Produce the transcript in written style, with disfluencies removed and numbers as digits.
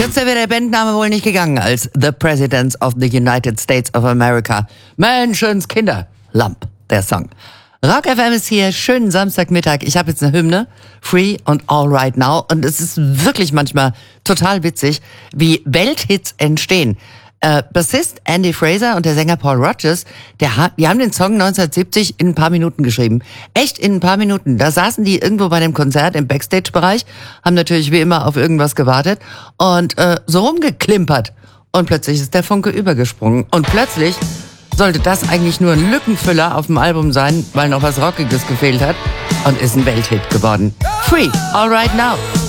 Kürzer wäre der Bandname wohl nicht gegangen als The Presidents of the United States of America. Menschenskinder. Lump, der Song. Rock FM ist hier, schönen Samstagmittag. Ich habe jetzt eine Hymne, Free und All Right Now. Und es ist wirklich manchmal total witzig, wie Welthits entstehen. Bassist Andy Fraser und der Sänger Paul Rodgers, die haben den Song 1970 in ein paar Minuten geschrieben. Echt in ein paar Minuten. Da saßen die irgendwo bei dem Konzert im Backstage-Bereich, haben natürlich wie immer auf irgendwas gewartet und so rumgeklimpert. Und plötzlich ist der Funke übergesprungen. Und plötzlich sollte das eigentlich nur ein Lückenfüller auf dem Album sein, weil noch was Rockiges gefehlt hat, und ist ein Welthit geworden. Free, All Right Now.